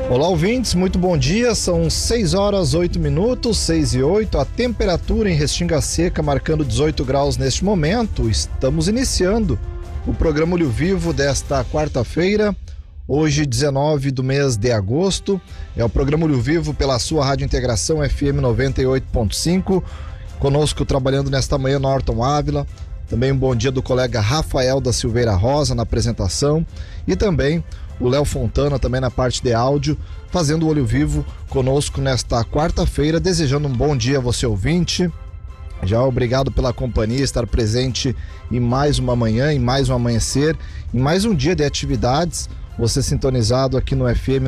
Olá, ouvintes, muito bom dia, são 6 horas 8 minutos, 6 e 8, a temperatura em Restinga Seca marcando 18 graus neste momento. Estamos iniciando o programa Olho Vivo desta quarta-feira, hoje 19 do mês de agosto. É o programa Olho Vivo pela sua Rádio Integração FM 98.5, conosco trabalhando nesta manhã Norton Ávila. Também um bom dia do colega Rafael da Silveira Rosa na apresentação e também o Léo Fontana também na parte de áudio, fazendo o Olho Vivo conosco nesta quarta-feira, desejando um bom dia a você ouvinte. Já obrigado pela companhia, estar presente em mais uma manhã, em mais um amanhecer, em mais um dia de atividades, você sintonizado aqui no FM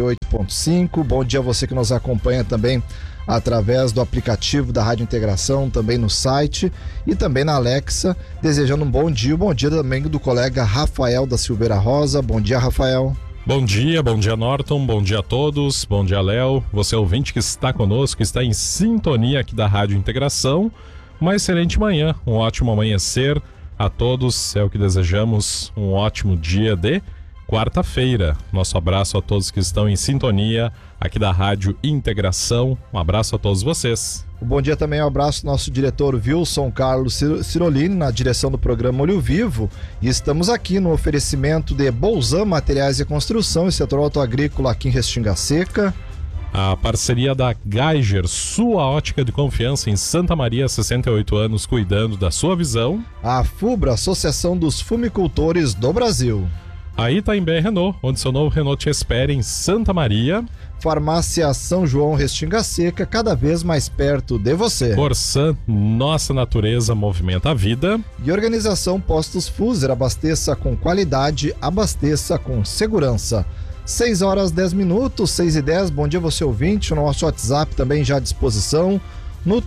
98.5. Bom dia a você que nos acompanha também através do aplicativo da Rádio Integração, também no site e também na Alexa, desejando um bom dia também do colega Rafael da Silveira Rosa. Bom dia, Rafael. Bom dia Norton, bom dia a todos, bom dia Léo, você ouvinte que está conosco, está em sintonia aqui da Rádio Integração. Uma excelente manhã, um ótimo amanhecer a todos, é o que desejamos, um ótimo dia de quarta-feira. Nosso abraço a todos que estão em sintonia aqui da Rádio Integração. Um abraço a todos vocês. Um bom dia também, um abraço ao nosso diretor Wilson Carlos Cirolini, na direção do programa Olho Vivo. E estamos aqui no oferecimento de Bolzan Materiais e Construção e Setor Autoagrícola aqui em Restinga Seca. A parceria da Geiger, sua ótica de confiança em Santa Maria, 68 anos, cuidando da sua visão. A FUBRA, Associação dos Fumicultores do Brasil. A Itaimbé Renault, onde seu novo Renault te espera em Santa Maria. Farmácia São João Restinga Seca, cada vez mais perto de você. Corsan, nossa natureza movimenta a vida. E Organização Postos Fuser, abasteça com qualidade, abasteça com segurança. 6 horas 10 minutos, 6 e 10, bom dia você ouvinte, o nosso WhatsApp também já à disposição, no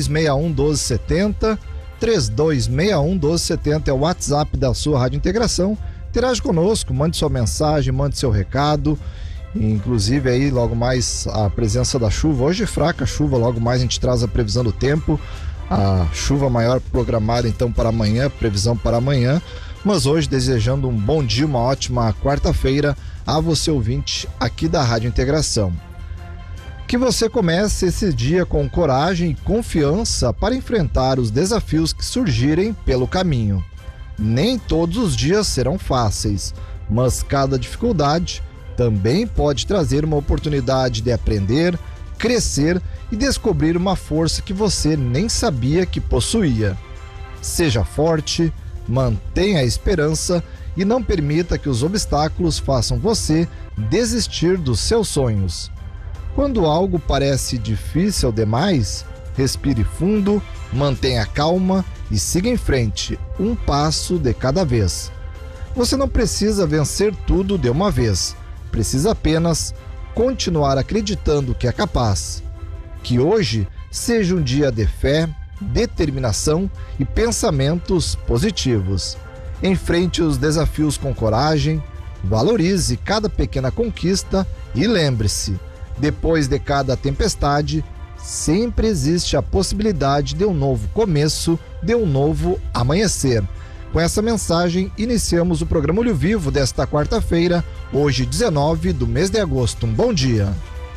3261-1270, 3261-1270 é o WhatsApp da sua Rádio Integração. Interage conosco, mande sua mensagem, mande seu recado, inclusive aí logo mais a presença da chuva, hoje fraca chuva, logo mais a gente traz a previsão do tempo, a chuva maior programada então para amanhã, previsão para amanhã, mas hoje desejando um bom dia, uma ótima quarta-feira a você ouvinte aqui da Rádio Integração. Que você comece esse dia com coragem e confiança para enfrentar os desafios que surgirem pelo caminho. Nem todos os dias serão fáceis, mas cada dificuldade também pode trazer uma oportunidade de aprender, crescer e descobrir uma força que você nem sabia que possuía. Seja forte, mantenha a esperança e não permita que os obstáculos façam você desistir dos seus sonhos. Quando algo parece difícil demais, respire fundo, mantenha calma e siga em frente, um passo de cada vez. Você não precisa vencer tudo de uma vez, precisa apenas continuar acreditando que é capaz. Que hoje seja um dia de fé, determinação e pensamentos positivos. Enfrente os desafios com coragem, valorize cada pequena conquista e lembre-se, depois de cada tempestade, sempre existe a possibilidade de um novo começo, de um novo amanhecer. Com essa mensagem, iniciamos o programa Olho Vivo desta quarta-feira, hoje 19 do mês de agosto. Um bom dia.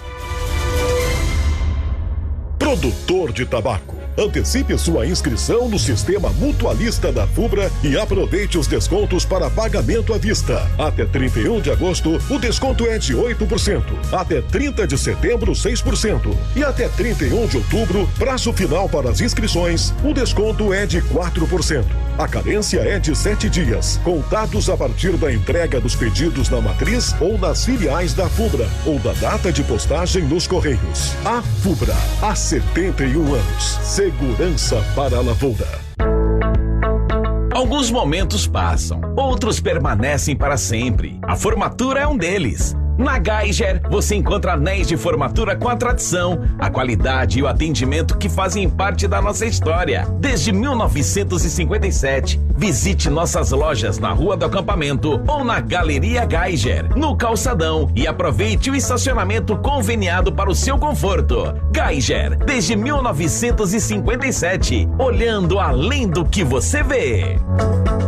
Produtor de tabaco. Antecipe sua inscrição no Sistema Mutualista da FUBRA e aproveite os descontos para pagamento à vista. Até 31 de agosto, o desconto é de 8%. Até 30 de setembro, 6%. E até 31 de outubro, prazo final para as inscrições, o desconto é de 4%. A carência é de 7 dias, contados a partir da entrega dos pedidos na matriz ou nas filiais da FUBRA, ou da data de postagem nos Correios. A FUBRA, há 71 anos. Segurança para a lavoura. Alguns momentos passam, outros permanecem para sempre. A formatura é um deles. Na Geiger, você encontra anéis de formatura com a tradição, a qualidade e o atendimento que fazem parte da nossa história. Desde 1957, visite nossas lojas na Rua do Acampamento ou na Galeria Geiger, no Calçadão, e aproveite o estacionamento conveniado para o seu conforto. Geiger, desde 1957, olhando além do que você vê.